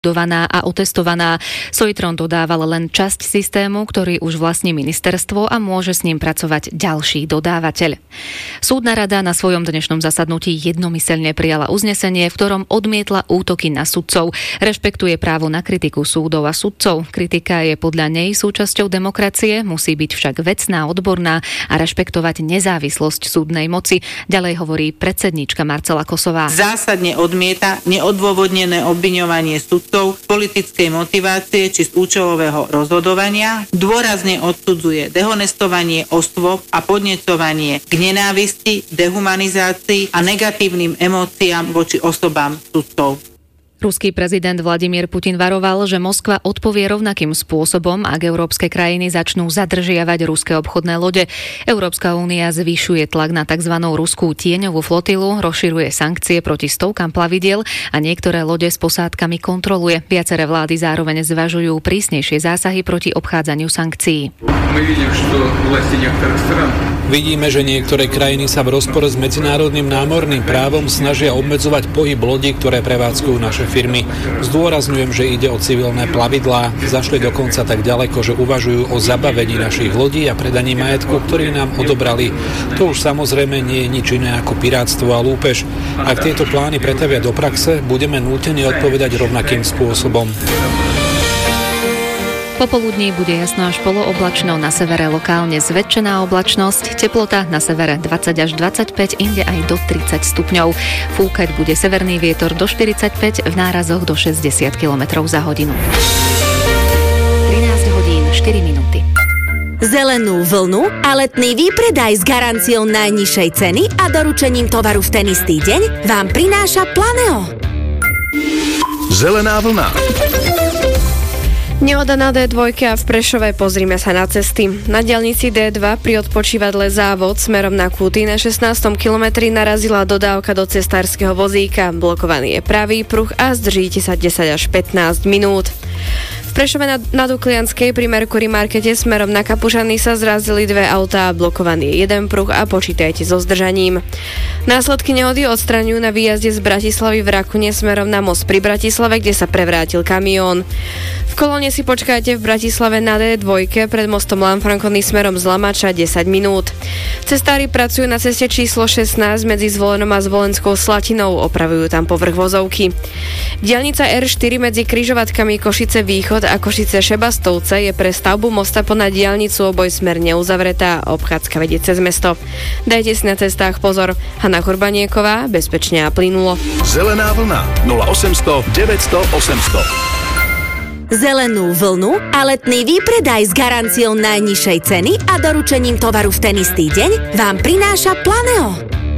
a otestovaná. Sojitron dodával len časť systému, ktorý už vlastní ministerstvo a môže s ním pracovať ďalší dodávateľ. Súdna rada na svojom dnešnom zasadnutí jednomyseľne prijala uznesenie, v ktorom odmietla útoky na sudcov. Rešpektuje právo na kritiku súdov a sudcov. Kritika je podľa nej súčasťou demokracie, musí byť však vecná, odborná a rešpektovať nezávislosť súdnej moci. Ďalej hovorí predsedníčka Marcela Kosová. Zásadne odmieta neodôvodnené obviňovanie sudcov z politickej motivácie či z účelového rozhodovania, dôrazne odsudzuje dehonestovanie osôb a podnecovanie k nenávisti, dehumanizácii a negatívnym emóciám voči osobám sudcov. Ruský prezident Vladimír Putin varoval, že Moskva odpovie rovnakým spôsobom, ak európske krajiny začnú zadržiavať ruské obchodné lode. Európska únia zvyšuje tlak na tzv. Ruskú tieňovú flotilu, rozširuje sankcie proti stovkám plavidiel a niektoré lode s posádkami kontroluje. Viaceré vlády zároveň zvažujú prísnejšie zásahy proti obchádzaniu sankcií. Vidíme, že niektoré krajiny sa v rozpore s medzinárodným námorným právom snažia obmedzovať pohyb lodí, ktoré prevádzkujú naše firmy. Zdôrazňujem, že ide o civilné plavidlá. Zašli dokonca tak ďaleko, že uvažujú o zabavení našich lodí a predaní majetku, ktorý nám odobrali. To už samozrejme nie je nič iné ako pirátstvo a lúpež. Ak tieto plány pretavia do praxe, budeme nútení odpovedať rovnakým spôsobom. Popoludní bude jasno až polooblačno, na severe lokálne zväčšená oblačnosť, teplota na severe 20 až 25, inde aj do 30 stupňov. Fúkať bude severný vietor do 45, v nárazoch do 60 km za hodinu. 13 hodín 4 minúty. Zelenú vlnu a letný výpredaj s garanciou najnižšej ceny a doručením tovaru v ten istý deň vám prináša Planeo. Zelená vlna. Nehoda na D2 a v Prešove, pozrime sa na cesty. Na diaľnici D2 pri odpočívadle Závod smerom na Kúty na 16. kilometri narazila dodávka do cestárskeho vozíka. Blokovaný je pravý pruh a zdržíte sa 10 až 15 minút. V Prešove na Duklianskej pri Mercury Markete smerom na Kapužany sa zrazili dve autá, blokovaný je jeden pruh a počítajte so zdržaním. Následky nehody odstraňujú na výjazde z Bratislavy v Rakune smerom na most pri Bratislave, kde sa prevrátil kamión. V kolóne si počkajte v Bratislave na D2 pred mostom Lanfranconi smerom z Lamača 10 minút. Cestári pracujú na ceste číslo 16 medzi Zvolenom a Zvolenskou Slatinou, opravujú tam povrch vozovky. Diaľnica R4 medzi križovatkami Košice Východ a Košice Šebastovce je pre stavbu mosta ponad diaľnicu obojsmerne uzavretá, obchádzka vedie cez mesto. Dajte si na cestách pozor. Hanna Kurbanieková, bezpečne a plynulo. Zelená vlna 0800 900 800. Zelenú vlnu a letný výpredaj s garanciou najnižšej ceny a doručením tovaru v ten istý deň vám prináša Planeo.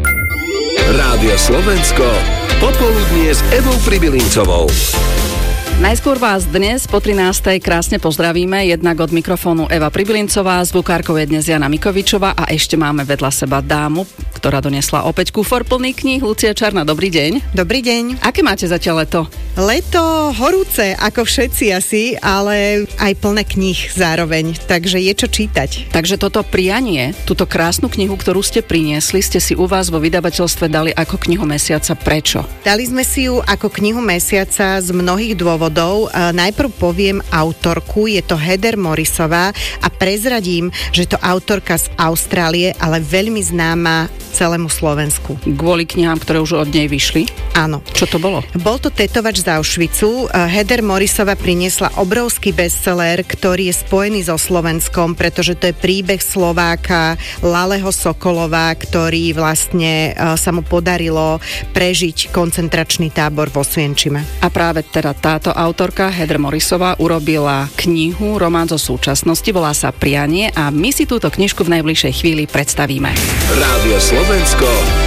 Rádio Slovensko, popoludnie s Evou Pribilincovou. Najskôr vás dnes po 13. krásne pozdravíme, jednak od mikrofónu Eva Pribilincová, zvukárkou je dnes Jana Mikovičová a ešte máme vedľa seba dámu, ktorá donesla opäť kufor plný kníh. Lucia Čarna, dobrý deň. Dobrý deň. Aké máte zatiaľ leto? Leto horúce, ako všetci asi, ale aj plné kníh zároveň, takže je čo čítať. Takže toto prianie, túto krásnu knihu, ktorú ste priniesli, ste si u vás vo vydavateľstve dali ako knihu mesiaca. Prečo? Dali sme si ju ako knihu mesiaca z mnohých dôvodov. Najprv poviem autorku, je to Heather Morrisová a prezradím, že to autorka z Austrálie, ale veľmi známa celému Slovensku. Kvôli knihám, ktoré už od nej vyšli? Áno. Čo to bolo? Bol to Tetovač z Auschwitzu. Heather Morrisová priniesla obrovský bestseller, ktorý je spojený so Slovenskom, pretože to je príbeh Slováka Laleho Sokolova, ktorý vlastne sa mu podarilo prežiť koncentračný tábor vo Osvienčime. A práve teda táto autorka Heather Morrisová urobila knihu, román zo súčasnosti, volá sa Prianie a my si túto knižku v najbližšej chvíli predstavíme. Rádio Slovensko.